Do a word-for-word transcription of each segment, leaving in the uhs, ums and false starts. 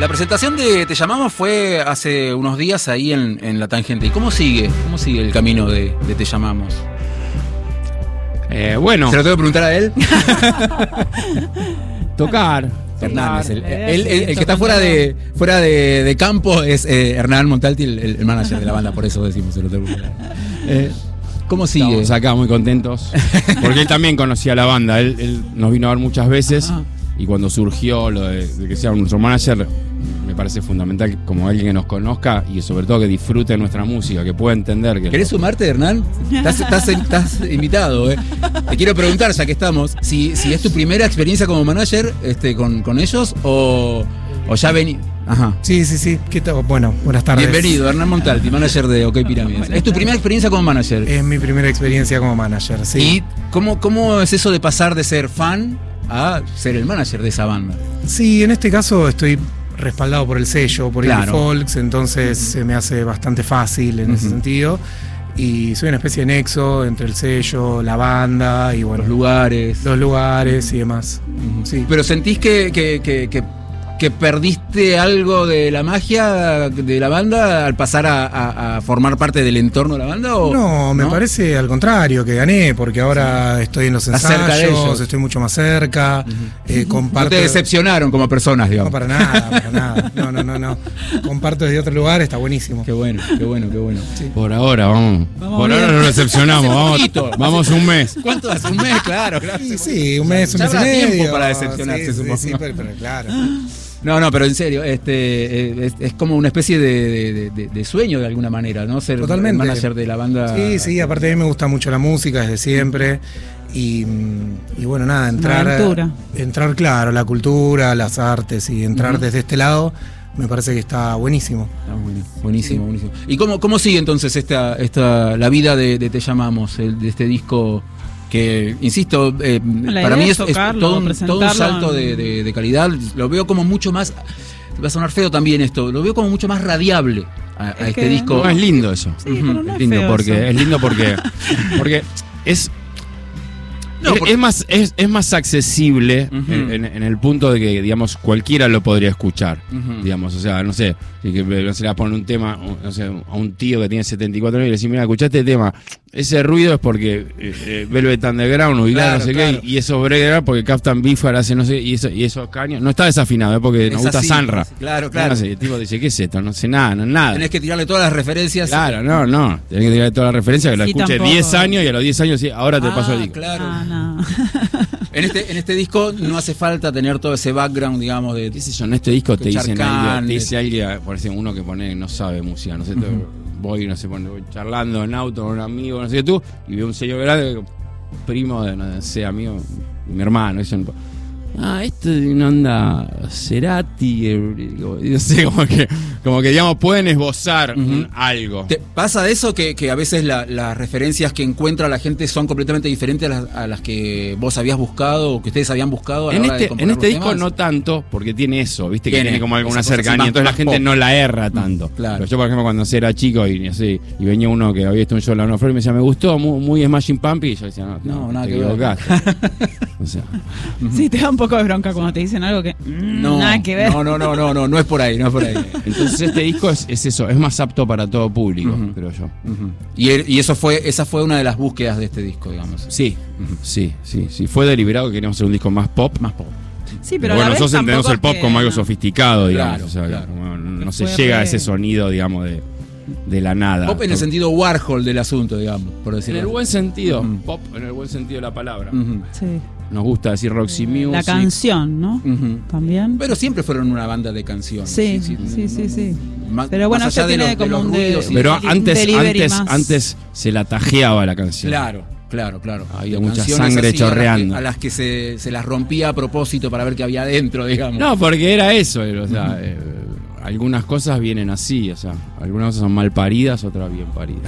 La presentación de Te Llamamos fue hace unos días ahí en, en La Tangente. ¿Y cómo sigue? ¿Cómo sigue el camino de, de Te Llamamos? Eh, bueno. ¿Se lo tengo que preguntar a él? Tocar. Hernández, el, el, el, el, el que está fuera de fuera de, de campo es eh, Hernán Montalti, el, el manager de la banda, por eso decimos, se lo tengo que preguntar. Eh, ¿Cómo sigue? Estamos acá muy contentos, porque él también conocía la banda, él, él nos vino a ver muchas veces. Ajá. Y cuando surgió lo de, de que sea nuestro manager, me parece fundamental como alguien que nos conozca y sobre todo que disfrute nuestra música, que pueda entender que... ¿Querés lo... sumarte, Hernán? Estás, estás, estás invitado, ¿eh? Te quiero preguntar, ya que estamos, si, si es tu primera experiencia como manager este, con, con ellos o, o ya vení... Ajá. Sí, sí, sí. ¿Qué tal? Bueno, buenas tardes. Bienvenido, Hernán Montalti, manager de OK Pirámides. ¿Es tu primera experiencia como manager? Es mi primera experiencia como manager, sí. ¿Y cómo, cómo es eso de pasar de ser fan a ser el manager de esa banda? Sí, en este caso estoy respaldado por el sello, por claro. Indie Folks, entonces uh-huh. se me hace bastante fácil en uh-huh. ese sentido. Y soy una especie de nexo entre el sello, la banda y bueno. Los lugares. Los lugares y demás. Uh-huh. Sí. Pero sentís que, que, que, que, que perdiste algo de la magia de la banda al pasar a, a, a formar parte del entorno de la banda, ¿o no? Me ¿no? parece al contrario, que gané, porque ahora sí. estoy en los ensayos, cerca de ellos. Estoy mucho más cerca. Uh-huh. eh, comparto... No te decepcionaron como personas, digamos. No, para nada, para nada. No, no, no, no. Comparto desde otro lugar, está buenísimo. Qué bueno, qué bueno, qué bueno. Sí. Por ahora, vamos. vamos Por bien. Ahora nos decepcionamos. vamos, vamos un mes. ¿Cuánto hace? Un mes, claro, claro. Sí, sí, un mes, un ya mes y medio. Tiempo para decepcionarse, sí, supongo. Sí, sí, pero, pero claro. No, no, pero en serio, este es, es como una especie de, de, de, de sueño de alguna manera, ¿no? Ser Totalmente. manager de la banda. Sí, sí, aparte a mí me gusta mucho la música desde siempre. Y, y bueno, nada, entrar, entrar, claro, la cultura, las artes y entrar uh-huh. desde este lado, me parece que está buenísimo. Ah, bueno, buenísimo, sí. buenísimo. ¿Y cómo, cómo sigue entonces esta, esta la vida de, de Te Llamamos, el, de este disco? Que, insisto, eh, para mí es, tocarlo, es todo, un, todo un salto de, de, de calidad. Lo veo como mucho más, va a sonar feo también esto, lo veo como mucho más radiable a, a este disco. No, es lindo eso. Sí, uh-huh. pero no es lindo es porque eso. es lindo porque porque es No, es, porque... es más es, es más accesible uh-huh. en, en, en el punto de que, digamos, cualquiera lo podría escuchar. Uh-huh. Digamos, o sea, no sé, si que, no se le va a poner un tema, no sé, a un tío que tiene setenta y cuatro años y le dice, mira, escuchaste este tema. Ese ruido es porque eh, Velvet Underground o claro, no sé claro. qué, y eso breakdown porque Captain Beefheart hace no sé, y eso, y esos caños. No está desafinado, ¿eh? Porque es nos gusta así, Sanra. Claro, claro. No sé, el tipo dice, ¿qué es esto? No sé nada, no nada. Tenés que tirarle todas las referencias. Claro, no, no. Tenés que tirarle todas las referencias, que lo sí, escuche diez años y a los diez años sí, ahora te ah, paso el disco. Claro. Ah, no. En este, en este disco no hace falta tener todo ese background, digamos, de. ¿Qué sé yo? En este disco te dicen Can, te dice alguien, por ejemplo, uno que pone, no sabe música, no sé, uh-huh. voy, no sé, voy charlando en auto con un amigo, no sé qué tú, y veo un sello grande, primo de, no sé, amigo, de mi hermano, dicen, ah, esto es una onda Cerati, no sé, como que, como que digamos, pueden esbozar uh-huh. un, algo. ¿Te pasa de eso que, que a veces la, las referencias que encuentra la gente son completamente diferentes a las, a las que vos habías buscado o que ustedes habían buscado a la en hora este, de componer En este los disco temas? No tanto, porque tiene eso, viste, que tiene, tiene como alguna cercanía, cercanía, entonces la gente pop. No la erra tanto. Claro. Pero yo, por ejemplo, cuando era chico y, no sé, y venía uno que había visto un show en la Una Flor y me decía, me gustó, muy, muy Smashing Pumpkins, y yo decía, no, no, no nada te que equivocaste. O sea. Sí, te da un poco de bronca cuando te dicen algo que mm, no, nada que ver. No, no, no, no, no, no es por ahí, no es por ahí. Entonces este disco es, es eso, es más apto para todo público, uh-huh. creo yo. Uh-huh. Y, el, y eso fue, esa fue una de las búsquedas de este disco, digamos. Sí, uh-huh. sí, sí, sí. Fue deliberado que queríamos hacer un disco más pop, más pop. Sí, pero, pero bueno, nosotros entendemos el pop que... como algo sofisticado, digamos. Claro, o sea, claro. como, no se llega re... a ese sonido, digamos, de, de la nada. Pop en el sentido Warhol del asunto, digamos, por decirlo. En el buen sentido, uh-huh. pop en el buen sentido de la palabra. Uh-huh. Sí. Nos gusta decir Roxy Music. La canción, ¿no? Uh-huh. También. Pero siempre fueron una banda de canciones. Sí, sí, sí, sí. sí. Más, pero bueno, más allá se de tiene los, como de un de, ruidos, pero de, antes, antes, más... antes se la tajeaba la canción. Claro, claro, claro. Había mucha sangre así, A las que, chorreando. a las que se, se las rompía a propósito para ver qué había adentro, digamos. No, porque era eso, o sea, uh-huh. eh, algunas cosas vienen así, o sea, algunas cosas son mal paridas, otras bien paridas.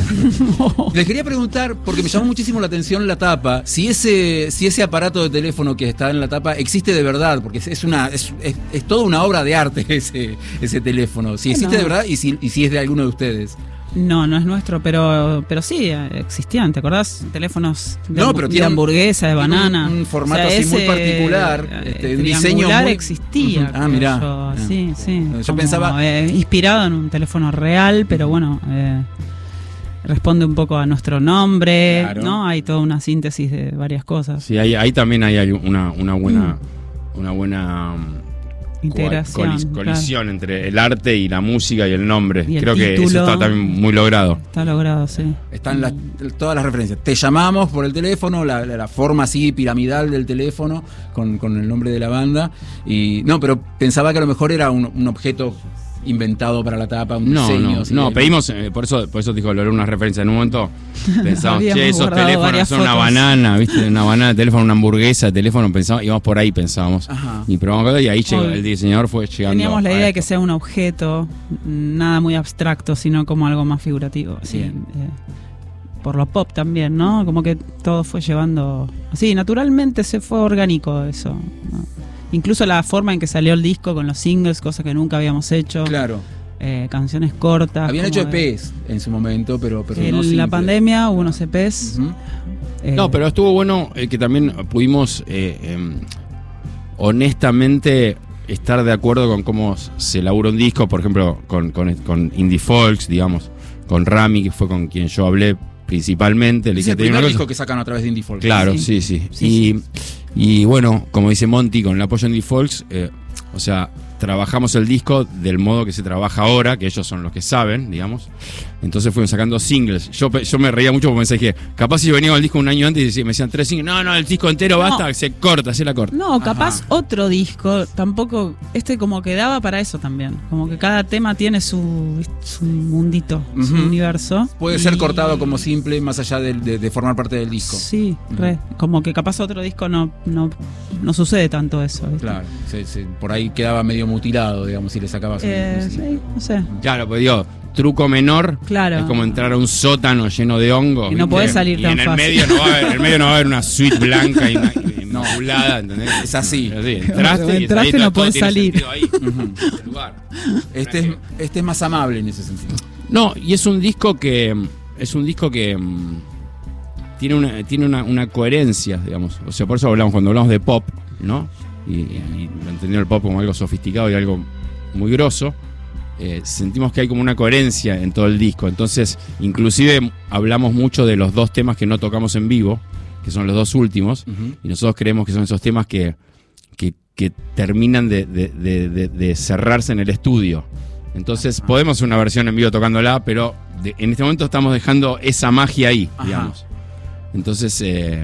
Les quería preguntar, porque me llamó muchísimo la atención la tapa, si ese, si ese aparato de teléfono que está en la tapa existe de verdad, porque es una, es, es, es toda una obra de arte ese, ese teléfono. Si existe no. de verdad y si, y si es de alguno de ustedes. No, no es nuestro, pero pero sí, existían, ¿te acordás? Teléfonos de, no, pero de hamburguesa, de banana. Un, un formato o sea, así ese, muy particular, este, un diseño muy... existía. Uh-huh. Ah, mirá. Yo, ah. Sí, sí. Yo como, pensaba... Eh, inspirado en un teléfono real, pero bueno... Eh, responde un poco a nuestro nombre, claro. ¿no? Hay toda una síntesis de varias cosas. Sí, ahí, ahí también hay una, una buena... Mm. Una buena... integración, colis, colisión claro. entre el arte y la música y el nombre. Y el Creo título, que eso está también muy logrado. Está logrado, sí. Están las, todas las referencias. Te llamamos por el teléfono, la, la forma así piramidal del teléfono con, con el nombre de la banda. Y no, pero pensaba que a lo mejor era un, un objeto inventado para la tapa, un no, diseño. No, así no, de... pedimos, eh, por eso por eso dijo Lorena una referencia. En un momento pensamos, che, esos teléfonos son fotos. Una banana, ¿viste? Una banana de teléfono, una hamburguesa de teléfono, pensábamos, íbamos por ahí, pensábamos. Ajá. Y probamos y ahí llegó, el diseñador fue llegando. Teníamos la idea de de que sea un objeto, nada muy abstracto, sino como algo más figurativo. Así, eh, por lo pop también, ¿no? Como que todo fue llevando... Sí, naturalmente se fue orgánico eso, ¿no? Incluso la forma en que salió el disco con los singles, cosa que nunca habíamos hecho. Claro. Eh, canciones cortas. Habían hecho E Pes de... en su momento, pero, pero en no la pandemia hubo unos E Pes. Uh-huh. eh, no, pero estuvo bueno eh, que también pudimos eh, eh, honestamente estar de acuerdo con cómo se elabora un disco, por ejemplo, con, con, con Indie Folks, digamos, con Rami, que fue con quien yo hablé principalmente. Es el primer disco que sacan a través de Indie Folks. Claro, sí, sí. sí. sí, y, sí. y bueno, como dice Monty, con el apoyo de Indie Folks, eh, o sea, trabajamos el disco del modo que se trabaja ahora, que ellos son los que saben, digamos. Entonces fuimos sacando singles. Yo, yo me reía mucho porque pensé que capaz si yo venía con el disco un año antes y me decían tres singles, no, no, el disco entero no. basta, se corta, se la corta. No, capaz Ajá. otro disco, tampoco, este como que daba para eso también. Como que cada tema tiene su, su mundito, uh-huh. su universo. Puede y... ser cortado como simple, más allá de, de, de formar parte del disco. Sí, uh-huh. re. Como que capaz otro disco no, no, no sucede tanto eso, ¿viste? Claro, sí, sí, por ahí quedaba medio mutilado, digamos, si le sacabas eh, un, sí, no sé. Claro, pues digo, truco menor, claro. es como entrar a un sótano lleno de hongo. Y no podés salir y tan en el fácil. Medio no va a haber, en el medio no va a haber una suite blanca y una inmaculada, ¿entendés? Es así. Sí, entraste y, entraste ahí no todo, podés todo salir. Ahí, uh-huh. este, lugar. Este, es, este es más amable en ese sentido. No, y es un disco que es un disco que um, tiene una tiene una, una coherencia, digamos. O sea, por eso hablamos cuando hablamos de pop, ¿no? Y, y entendiendo el pop como algo sofisticado y algo muy grosso. Eh, sentimos que hay como una coherencia en todo el disco. Entonces, inclusive hablamos mucho de los dos temas que no tocamos en vivo, que son los dos últimos, uh-huh. y nosotros creemos que son esos temas que, que, que terminan de, de, de, de, de cerrarse en el estudio. Entonces, uh-huh. podemos hacer una versión en vivo tocándola, pero de, en este momento estamos dejando esa magia ahí, uh-huh. digamos. Entonces, eh,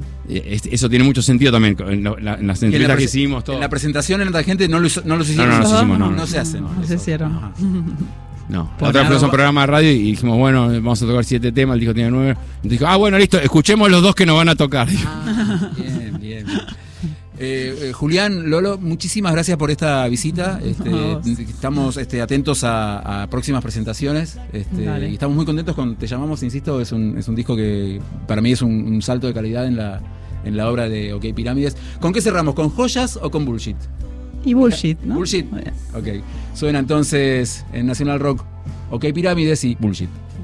eso tiene mucho sentido también en, la, en las entrevistas la que hicimos. Todo. En la presentación en otra gente no, lo, no los hicieron. No, no, no, no, hicimos, no, no, no, no se hacen. No, no se hicieron. No, la otra vez fuimos a un programa de radio y dijimos, bueno, vamos a tocar siete temas, el disco tiene nueve. Entonces dijo, ah, bueno, listo, escuchemos los dos que nos van a tocar. Ah, bien, bien. Eh, eh, Julián, Lolo, muchísimas gracias por esta visita. Este, estamos este, atentos a, a próximas presentaciones. Este, y estamos muy contentos con Te Llamamos, insisto, es un, es un disco que para mí es un, un salto de calidad en la, en la obra de OK Pirámides. ¿Con qué cerramos? ¿Con joyas o con bullshit? Y bullshit, ¿no? Bullshit. Ok. Suena entonces en Nacional Rock OK Pirámides y Bullshit.